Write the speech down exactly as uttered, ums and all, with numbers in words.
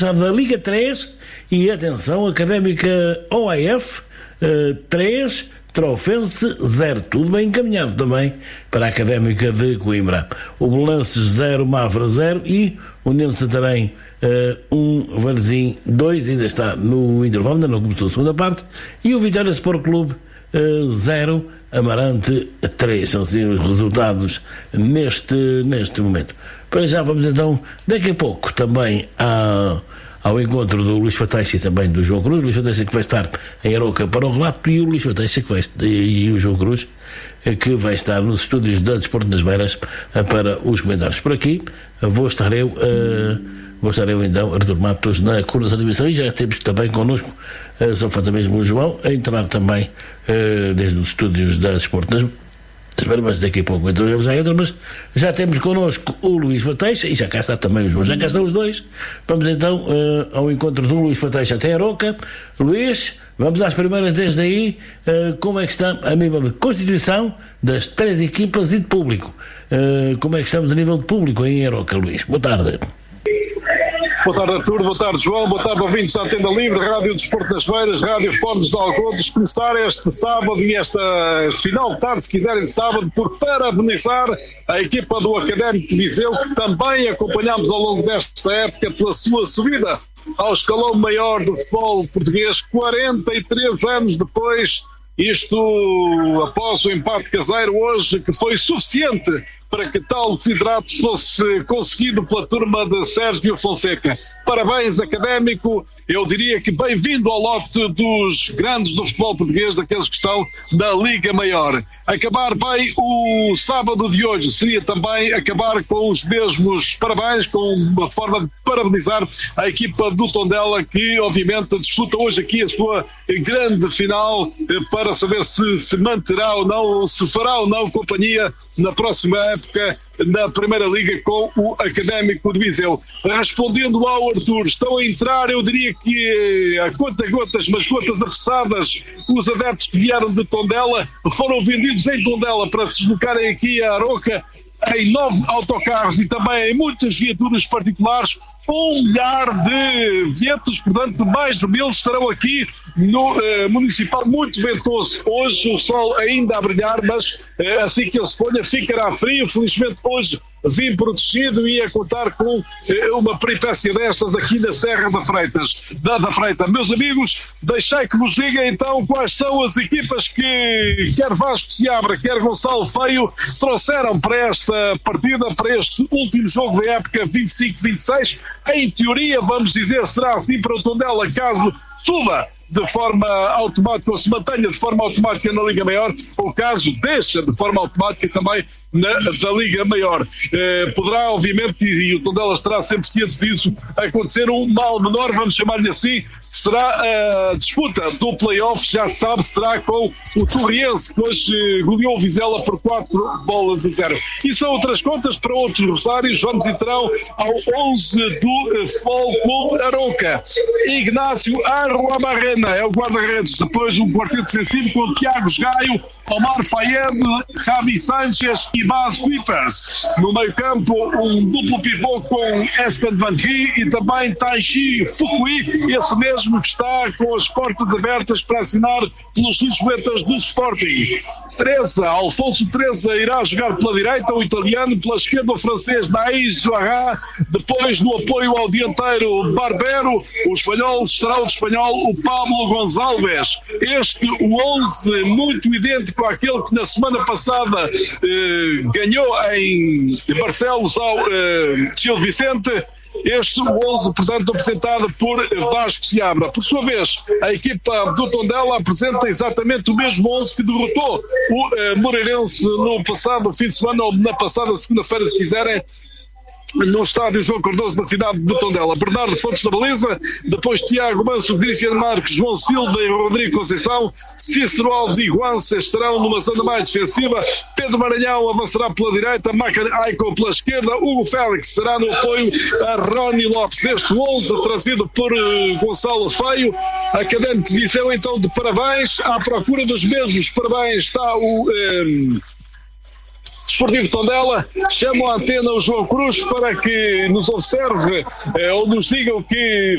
da Liga três e atenção, Académica O A F uh, três, Trofense zero, tudo bem encaminhado também para a Académica de Coimbra. O Belenenses zero, Mafra zero e o União de Santarém uh, um, Varzim dois, ainda está no intervalo, ainda não começou a segunda parte, e o Vitória Sport Clube zero, uh, Amarante três. São assim os resultados neste, neste momento. Para já vamos então, daqui a pouco, também a ao encontro do Luís Fateixa e também do João Cruz. O Luís Fateixa que vai estar em Aroca para o relato e o Luís Fateixa que vai, e o João Cruz que vai estar nos estúdios da Desporto nas Beiras para os comentários. Por aqui vou estar eu, uh, vou estar eu então, Artur Matos, na coordenação da emissão, e já temos também connosco, uh, só falta mesmo o João, a entrar também uh, desde os estúdios da Desporto nas Beiras. Mas daqui a pouco então ele já entra, mas já temos connosco o Luís Fateixa e já cá está também o João, já cá estão os dois. Vamos então uh, ao encontro do Luís Fateixa até Aroca. Luís, vamos às primeiras desde aí, uh, como é que está a nível de constituição das três equipas e de público? Uh, como é que estamos a nível de público em Aroca, Luís? Boa tarde. Boa tarde, Artur, boa tarde, João, boa tarde, ouvintes da Antena Livre, Rádio Desporto nas Beiras, Rádio Fones de Algodos. Começar este sábado e esta final de tarde, se quiserem, de sábado, por parabenizar a equipa do Académico de Viseu, que também acompanhamos ao longo desta época pela sua subida ao escalão maior do futebol português, quarenta e três anos depois, isto após o empate caseiro hoje, que foi suficiente para que tal desidrato fosse conseguido pela turma de Sérgio Fonseca. Parabéns, Académico. Eu diria que bem-vindo ao lote dos grandes do futebol português, daqueles que estão na Liga Maior. Acabar bem o sábado de hoje seria também acabar com os mesmos parabéns, com uma forma de parabenizar a equipa do Tondela, que obviamente disputa hoje aqui a sua grande final para saber se se manterá ou não, se fará ou não companhia na próxima época na Primeira Liga com o Académico de Viseu. Respondendo ao Artur, estão a entrar, eu diria que a conta-gotas, mas gotas apressadas, os adeptos que vieram de Tondela foram vendidos em Tondela para se deslocarem aqui a Aroca em nove autocarros e também em muitas viaturas particulares. Um milhar de bilhetes, portanto mais de mil estarão aqui no eh, Municipal, muito ventoso hoje, o sol ainda a brilhar, mas eh, assim que ele se ponha ficará frio. Felizmente hoje vim protegido e a contar com eh, uma peripécia destas aqui na Serra da Freitas, da, da Freita. Meus amigos, deixei que vos diga então quais são as equipas que quer Vasco Seabra, quer Gonçalo Feio trouxeram para esta partida, para este último jogo da época vinte e cinco vinte e seis. Em teoria, vamos dizer, será assim para o Tondela, caso suba de forma automática ou se mantenha de forma automática na Liga Maior, ou caso deixa de forma automática também na, da Liga Maior. Eh, poderá, obviamente, e, e o Tondela estará sempre ciente disso, acontecer um mal menor, vamos chamar-lhe assim, será a disputa do play-off, já se sabe, será com o Torriense, que hoje goleou o Vizela por quatro bolas a zero. E são outras contas para outros rosários. Vamos então ao onze do Futebol Clube Aroca. Ignácio Arruabarrena é o guarda-redes, depois um quarteto defensivo com Tiago Gaio, Omar Fayed, Javi Sanchez e Bas Kuipers. No meio campo, um duplo pivô com Espen Van Rie e também Taishi Fukui, esse mesmo que está com as portas abertas para assinar pelos Lisboetas do Sporting. Teresa, Alfonso Teresa irá jogar pela direita, o italiano, pela esquerda o francês Naís Joará, depois no apoio ao dianteiro Barbero, o espanhol será o espanhol, o Pablo Gonçalves. Este, o onze, muito idêntico àquele que na semana passada eh, ganhou em Barcelos ao eh, Gil Vicente. Este onze, portanto, apresentado por Vasco Seabra. Por sua vez, a equipa do Tondela apresenta exatamente o mesmo onze que derrotou o eh, Moreirense no passado fim de semana, ou na passada segunda-feira, se quiserem, no estádio João Cardoso, na cidade de Tondela. Bernardo Fontes da baliza, depois Tiago Manso, Cristiano Marques, João Silva e Rodrigo Conceição. Cícero Alves e Guança estarão numa zona mais defensiva. Pedro Maranhão avançará pela direita, Maca Aiko pela esquerda, Hugo Félix será no apoio a Rony Lopes. Este onze trazido por uh, Gonçalo Feio. Académico de Viseu então de parabéns, à procura dos mesmos parabéns está o um, Desportivo Tondela. Chamo a antena o João Cruz para que nos observe eh, ou nos diga o que